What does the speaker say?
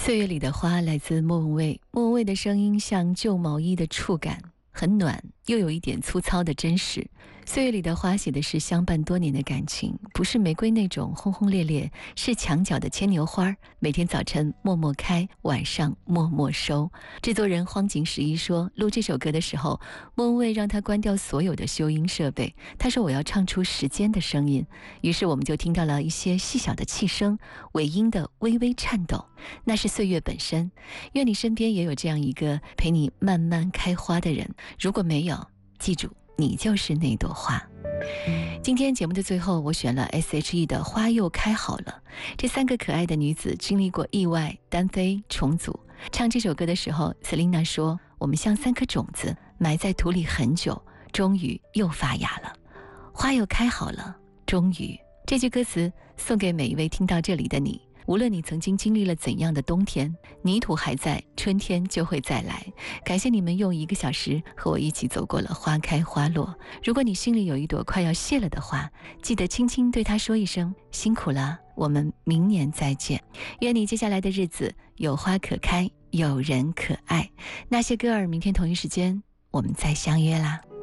岁月里的花来自莫文蔚，莫文蔚的声音像旧毛衣的触感，很暖，又有一点粗糙的真实。岁月里的花写的是相伴多年的感情，不是玫瑰那种轰轰烈烈，是墙角的牵牛花，每天早晨默默开，晚上默默收。制作人荒井十一说，录这首歌的时候，莫文蔚让他关掉所有的修音设备，他说我要唱出时间的声音。于是我们就听到了一些细小的气声，尾音的微微颤抖，那是岁月本身。愿你身边也有这样一个陪你慢慢开花的人，如果没有，记住你就是那朵花。今天节目的最后，我选了 S.H.E 的《花又开好了》。这三个可爱的女子经历过意外、单飞、重组。唱这首歌的时候 Selina 说，我们像三颗种子埋在土里很久，终于又发芽了。花又开好了，终于。这句歌词送给每一位听到这里的你，无论你曾经经历了怎样的冬天，泥土还在，春天就会再来。感谢你们用1个小时和我一起走过了花开花落。如果你心里有一朵快要谢了的花，记得轻轻对它说一声辛苦了，我们明年再见。愿你接下来的日子有花可开，有人可爱。那些歌儿，明天同一时间我们再相约啦。